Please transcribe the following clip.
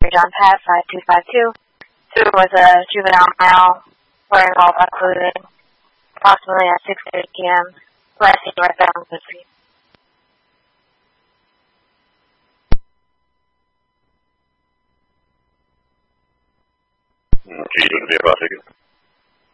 John Pat 5252. There was a juvenile male wearing all black clothing approximately at 6:30 p.m. last seen northbound on the street. Okay, you going to be about to